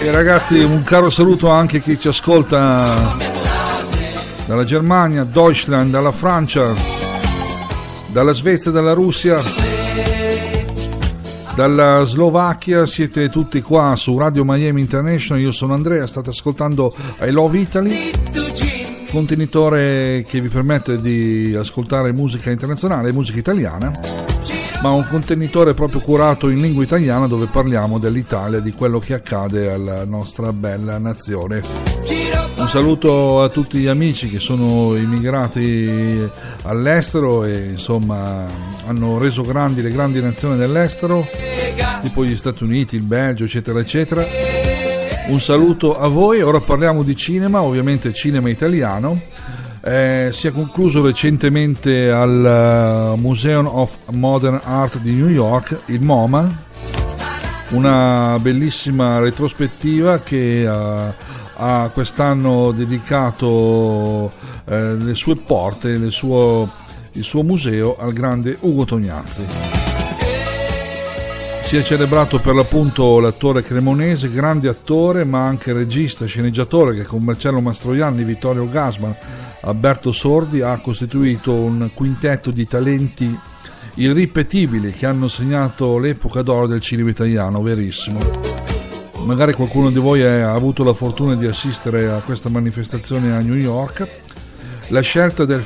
E ragazzi, un caro saluto anche a chi ci ascolta dalla Germania, Deutschland, dalla Francia, dalla Svezia, dalla Russia, dalla Slovacchia. Siete tutti qua su Radio Miami International. Io sono Andrea, state ascoltando I Love Italy, contenitore che vi permette di ascoltare musica internazionale, musica italiana, ma un contenitore proprio curato in lingua italiana, dove parliamo dell'Italia, di quello che accade alla nostra bella nazione. Un saluto a tutti gli amici che sono immigrati all'estero e insomma hanno reso grandi le grandi nazioni dell'estero, tipo gli Stati Uniti, il Belgio, eccetera eccetera. Un saluto a voi. Ora parliamo di cinema, ovviamente cinema italiano. Si è concluso recentemente al Museum of Modern Art di New York, il MoMA, una bellissima retrospettiva che ha quest'anno dedicato le sue porte, il suo museo al grande Ugo Tognazzi. Si è celebrato per l'appunto l'attore cremonese, grande attore ma anche regista, sceneggiatore, che con Marcello Mastroianni, Vittorio Gassman, Alberto Sordi ha costituito un quintetto di talenti irripetibili che hanno segnato l'epoca d'oro del cinema italiano, verissimo. Magari qualcuno di voi ha avuto la fortuna di assistere a questa manifestazione a New York. La scelta del